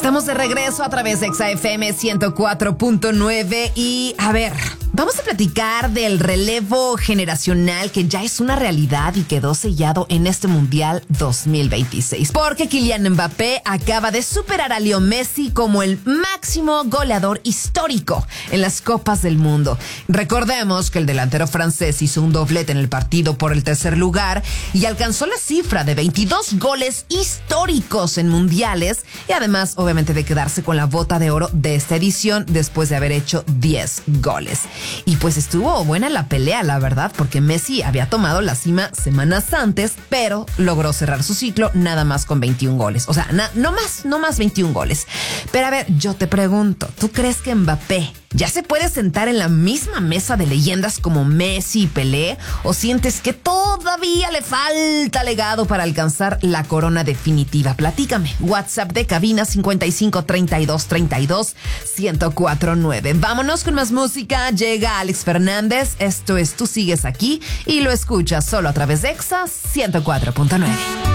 Estamos de regreso a través de Exa FM 104.9 y a ver, vamos a platicar del relevo generacional que ya es una realidad y quedó sellado en este Mundial 2026. Porque Kylian Mbappé acaba de superar a Leo Messi como el máximo goleador histórico en las Copas del Mundo. Recordemos que el delantero francés hizo un doblete en el partido por el tercer lugar y alcanzó la cifra de 22 goles históricos en mundiales y además, obviamente, de quedarse con la bota de oro de esta edición después de haber hecho 10 goles. Y pues estuvo buena la pelea, la verdad, porque Messi había tomado la cima semanas antes, pero logró cerrar su ciclo nada más con 21 goles. O sea, no más 21 goles. Pero a ver, yo te pregunto, ¿tú crees que Mbappé ya se puede sentar en la misma mesa de leyendas como Messi y Pelé? ¿O sientes que todavía le falta legado para alcanzar la corona definitiva? Platícame. WhatsApp de cabina 55 32 32 1049. Vámonos con más música. Llega Alex Fernández. Esto es Tú Sigues Aquí y lo escuchas solo a través de Exa 104.9.